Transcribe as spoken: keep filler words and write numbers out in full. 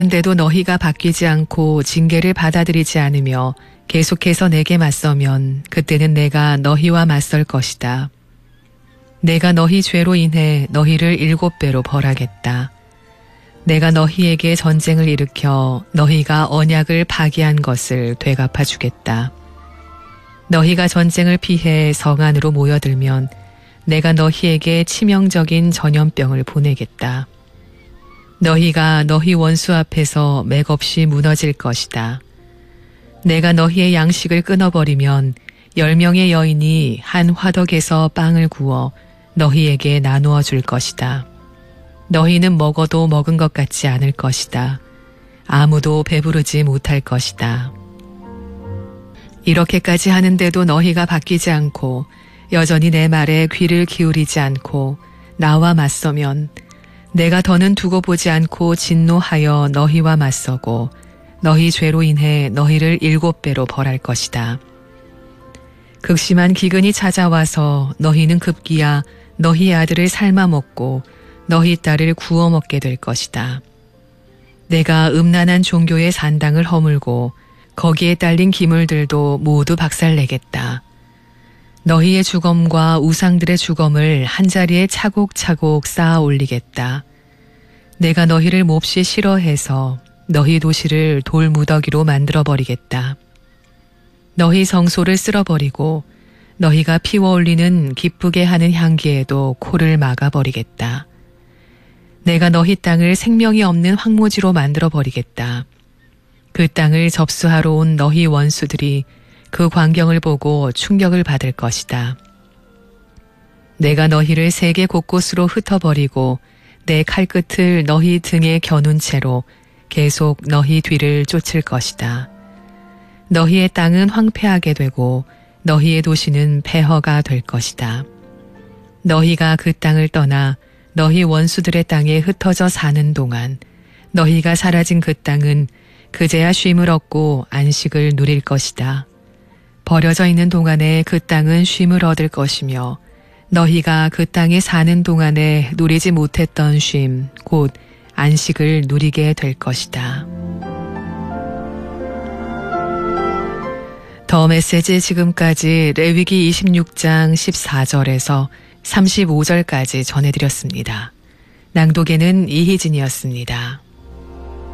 근데도 너희가 바뀌지 않고 징계를 받아들이지 않으며 계속해서 내게 맞서면 그때는 내가 너희와 맞설 것이다. 내가 너희 죄로 인해 너희를 일곱 배로 벌하겠다. 내가 너희에게 전쟁을 일으켜 너희가 언약을 파기한 것을 되갚아 주겠다. 너희가 전쟁을 피해 성 안으로 모여들면 내가 너희에게 치명적인 전염병을 보내겠다. 너희가 너희 원수 앞에서 맥없이 무너질 것이다. 내가 너희의 양식을 끊어버리면 열 명의 여인이 한 화덕에서 빵을 구워 너희에게 나누어 줄 것이다. 너희는 먹어도 먹은 것 같지 않을 것이다. 아무도 배부르지 못할 것이다. 이렇게까지 하는데도 너희가 바뀌지 않고 여전히 내 말에 귀를 기울이지 않고 나와 맞서면 내가 더는 두고 보지 않고 진노하여 너희와 맞서고 너희 죄로 인해 너희를 일곱 배로 벌할 것이다. 극심한 기근이 찾아와서 너희는 급기야 너희 아들을 삶아 먹고 너희 딸을 구워 먹게 될 것이다. 내가 음란한 종교의 산당을 허물고 거기에 딸린 기물들도 모두 박살내겠다. 너희의 주검과 우상들의 주검을 한자리에 차곡차곡 쌓아 올리겠다. 내가 너희를 몹시 싫어해서 너희 도시를 돌무더기로 만들어버리겠다. 너희 성소를 쓸어버리고 너희가 피워 올리는 기쁘게 하는 향기에도 코를 막아버리겠다. 내가 너희 땅을 생명이 없는 황무지로 만들어버리겠다. 그 땅을 접수하러 온 너희 원수들이 그 광경을 보고 충격을 받을 것이다. 내가 너희를 세계 곳곳으로 흩어버리고 내 칼끝을 너희 등에 겨눈 채로 계속 너희 뒤를 쫓을 것이다. 너희의 땅은 황폐하게 되고 너희의 도시는 폐허가 될 것이다. 너희가 그 땅을 떠나 너희 원수들의 땅에 흩어져 사는 동안 너희가 사라진 그 땅은 그제야 쉼을 얻고 안식을 누릴 것이다. 버려져 있는 동안에 그 땅은 쉼을 얻을 것이며 너희가 그 땅에 사는 동안에 누리지 못했던 쉼, 곧 안식을 누리게 될 것이다. 더 메시지 지금까지 레위기 이십육 장 십사 절에서 삼십오 절까지 전해드렸습니다. 낭독에는 이희진이었습니다.